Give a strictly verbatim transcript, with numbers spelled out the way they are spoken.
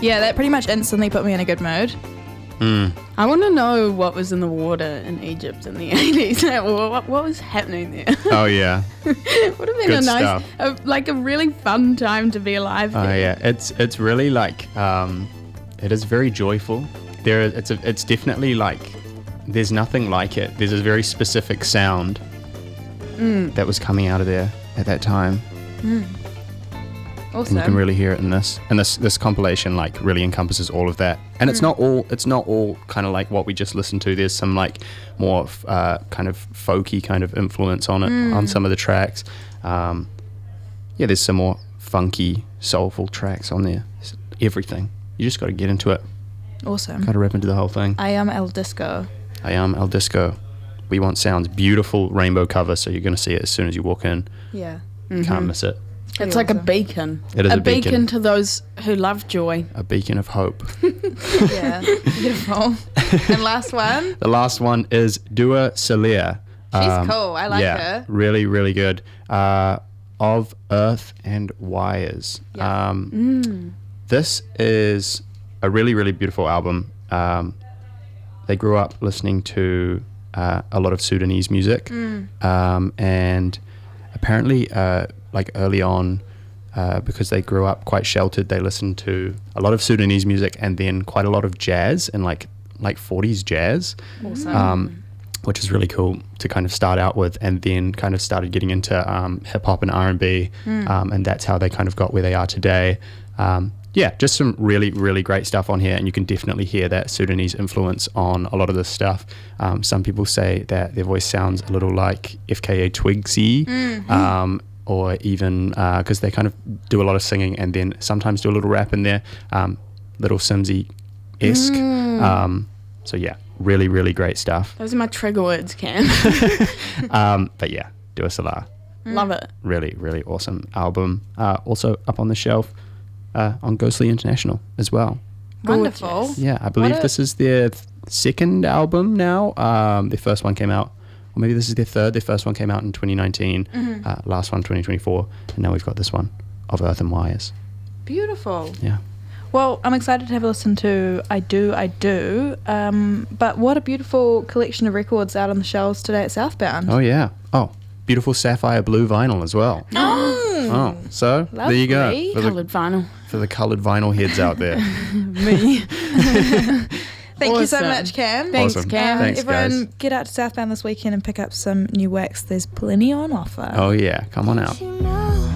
Yeah, that pretty much instantly put me in a good mood. Mm. I want to know what was in the water in Egypt in the eighties. what, what was happening there? Oh yeah. Would have been Good a nice, stuff. a, like a really fun time to be alive Oh there. yeah. It's it's really like um, it is very joyful. There, it's a, it's definitely like there's nothing like it. There's a very specific sound Mm. that was coming out of there at that time. Awesome. And you can really hear it in this. And this this compilation like really encompasses all of that. And it's not all it's not all kind of like what we just listened to. There's some like more uh, kind of folky kind of influence on it on some of the tracks. Um, yeah, there's some more funky, soulful tracks on there. It's everything. You just got to get into it. Awesome. Got to rip into the whole thing. I am El Disco. I am El Disco. We Want Sounds. Beautiful rainbow cover, so you're going to see it as soon as you walk in. Yeah. Can't miss it. It's like a beacon. It is a a beacon. beacon to those who love joy. A beacon of hope. Yeah. Beautiful. And last one. The last one is Dua Salia. She's cool. I like yeah, her. Really, really good. Uh, of Earth and Wires. Yeah. Um, This is a really, really beautiful album. Um, they grew up listening to uh, a lot of Sudanese music. Um, and apparently, uh, like early on, uh, because they grew up quite sheltered, they listened to a lot of Sudanese music and then quite a lot of jazz and like like forties jazz. Awesome. Um, which is really cool to kind of start out with, and then kind of started getting into um, hip hop and R and B, um, and that's how they kind of got where they are today. Um, yeah, just some really, really great stuff on here, and you can definitely hear that Sudanese influence on a lot of this stuff. Um, some people say that their voice sounds a little like F K A Twigsy, um, or even because uh, they kind of do a lot of singing and then sometimes do a little rap in there, um, little Simsy-esque. Um, so yeah, really, really great stuff. Those are my trigger words, Cam. Um, but yeah, Dua Salah, Love it. really, really awesome album. Uh, also up on the shelf uh, on Ghostly International as well. Wonderful. Yeah, I believe What a- this is their th- second album now. Um, their first one came out, or maybe this is their third. Their first one came out in twenty nineteen, uh, last one twenty twenty-four, and now we've got this one, Of Earth and Wires. Beautiful. Yeah. Well, I'm excited to have a listen to I Do, I Do. Um, but what a beautiful collection of records out on the shelves today at Southbound. Oh, yeah. Oh, beautiful sapphire blue vinyl as well. Oh, Oh, so there you go. Lovely. For the, Coloured vinyl. for the coloured vinyl heads out there. Me. Thank you so Awesome. much, Cam. Thanks, Awesome. Cam. Thanks, Everyone, guys. get out to Southbound this weekend and pick up some new wax. There's plenty on offer. Oh, yeah. Come on out. You know